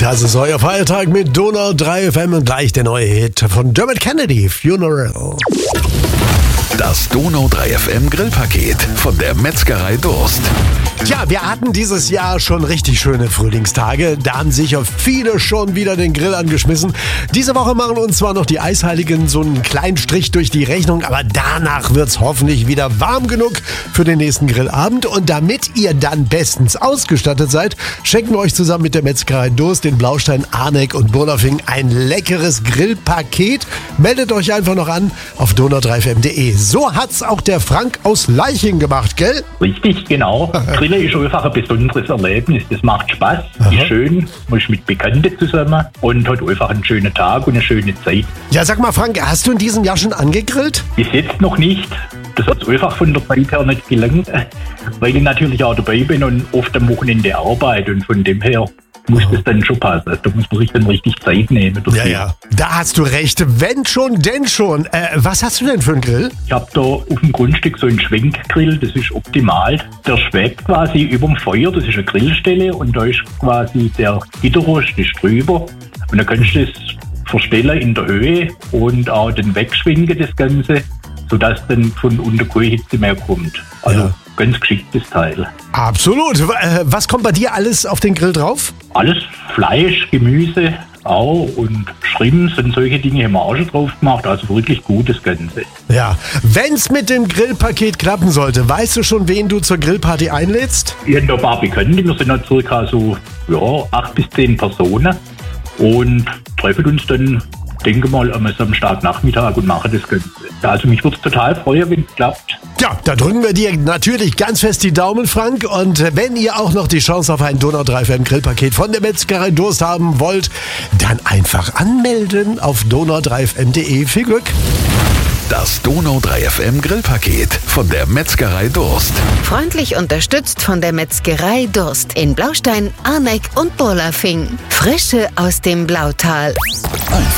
Das ist euer Feiertag mit Donau 3 FM und gleich der neue Hit von Dermot Kennedy, Funeral. Das Donau 3 FM Grillpaket von der Metzgerei Durst. Tja, wir hatten dieses Jahr schon richtig schöne Frühlingstage. Da haben sicher viele schon wieder den Grill angeschmissen. Diese Woche machen uns zwar noch die Eisheiligen so einen kleinen Strich durch die Rechnung, aber danach wird's hoffentlich wieder warm genug für den nächsten Grillabend. Und damit ihr dann bestens ausgestattet seid, schenken wir euch zusammen mit der Metzgerei Durst, den Blaustein, Arneck und Burlafing ein leckeres Grillpaket. Meldet euch einfach noch an auf donau3fm.de. So hat's auch der Frank aus Leiching gemacht, gell? Richtig, genau. Grillen ist einfach ein besonderes Erlebnis. Das macht Spaß, ist schön, man ist mit Bekannten zusammen und hat einfach einen schönen Tag und eine schöne Zeit. Ja, sag mal, Frank, hast du in diesem Jahr schon angegrillt? Bis jetzt noch nicht. Das hat einfach von der Zeit her nicht gelangt, weil ich natürlich auch dabei bin und oft am Wochenende arbeite und von dem her muss das dann schon passen. Da muss man sich dann richtig Zeit nehmen. Ja. Da hast du recht. Wenn schon, denn schon. Was hast du denn für einen Grill? Ich habe da auf dem Grundstück so einen Schwenkgrill, das ist optimal. Der schwebt quasi über dem Feuer, das ist eine Grillstelle und da ist quasi der Gitterrost ist drüber. Und dann kannst du das verstellen in der Höhe und auch dann wegschwenken, das Ganze, sodass dann von unter keine Hitze mehr kommt. Also ganz geschicktes Teil. Absolut. Was kommt bei dir alles auf den Grill drauf? Alles, Fleisch, Gemüse auch und Shrimps und solche Dinge haben wir auch schon drauf gemacht. Also wirklich gutes Ganze. Ja, wenn's mit dem Grillpaket klappen sollte, weißt du schon, wen du zur Grillparty einlädst? Ich habe noch ein paar Bekannte, wir sind noch circa so 8 bis 10 Personen und treffen uns dann, denke mal, am Samstagnachmittag und machen das Ganze. Also mich würde es total freuen, wenn es klappt. Ja, da drücken wir dir natürlich ganz fest die Daumen, Frank. Und wenn ihr auch noch die Chance auf ein Donau 3 FM Grillpaket von der Metzgerei Durst haben wollt, dann einfach anmelden auf donau3fm.de. Viel Glück! Das Donau 3 FM Grillpaket von der Metzgerei Durst. Freundlich unterstützt von der Metzgerei Durst in Blaustein, Arneck und Burlafing. Frische aus dem Blautal.